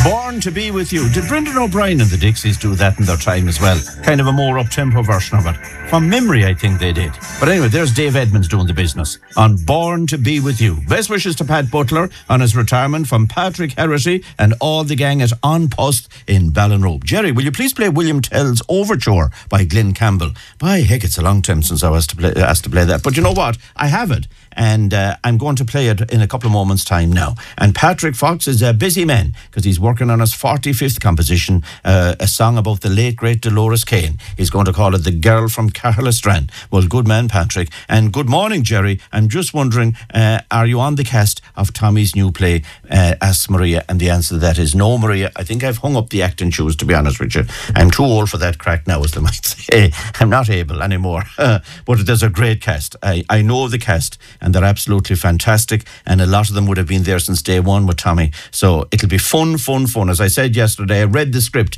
Born to Be With You. Did Brendan O'Brien and the Dixies do that in their time as well? Kind of a more up-tempo version of it. From memory, I think they did. But anyway, there's Dave Edmonds doing the business on Born to Be With You. Best wishes to Pat Butler on his retirement from Patrick Herity and all the gang at On Post in Ballinrobe. Jerry, will you please play William Tell's Overture by Glenn Campbell? By heck, it's a long time since I was asked to play that. But you know what? I have it. And I'm going to play it in a couple of moments' time now. And Patrick Fox is a busy man because he's working on his 45th composition, a song about the late, great Dolores Kane. He's going to call it The Girl from Carlastrand. Well, good man, Patrick. And good morning, Jerry. I'm just wondering, are you on the cast of Tommy's new play, Ask Maria? And the answer to that is no, Maria. I think I've hung up the acting shoes, to be honest with you. I'm too old for that crack now, as they might say. I'm not able anymore. But there's a great cast. I know the cast, and they're absolutely fantastic, and a lot of them would have been there since day one with Tommy, so it'll be fun. As I said yesterday, I read the script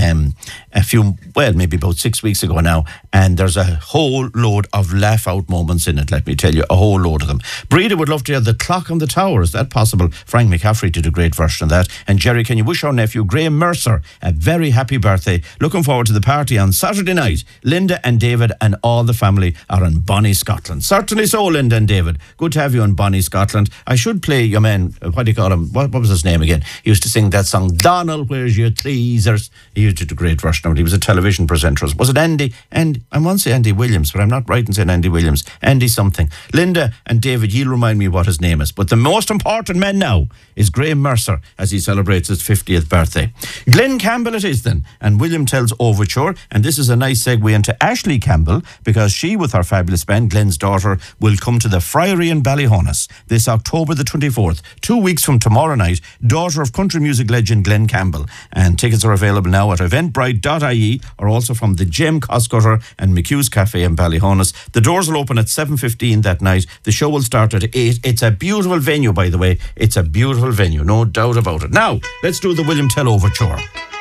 maybe about 6 weeks ago now, and there's a whole load of laugh out moments in it, let me tell you, a whole load of them. Breda would love to hear The Clock on the Tower. Is that possible? Frank McCaffrey did a great version of that. And Jerry, can you wish our nephew Graham Mercer a very happy birthday? Looking forward to the party on Saturday night. Linda and David and all the family are in Bonnie, Scotland. Certainly so, Linda and David. Good to have you in Bonnie, Scotland. I should play your man, what do you call him? What was his name again? He used to sing that song, Donald, Where's Your Tweezers? He used to do a great version of it. He was a television presenter. Was it Andy? And I want to say Andy Williams, but I'm not right in saying Andy Williams. Andy something. Linda and David, you'll remind me what his name is. But the most important man now is Graham Mercer as he celebrates his 50th birthday. Glenn Campbell it is then, and William Tell's Overture. And this is a nice segue into Ashley Campbell, because she, with her fabulous band, Glenn's Daughter, will come to the Friary in Ballyhonus this October the 24th, 2 weeks from tomorrow night. Daughter of country music legend Glenn Campbell. And tickets are available now at eventbrite.ie or also from the Gem Coscutter and McHugh's Cafe in Ballyhonus. The doors will open at 7:15 that night. The show will start at 8. It's a beautiful venue, by the way. It's a beautiful venue, no doubt about it. Now, let's do the William Tell Overture.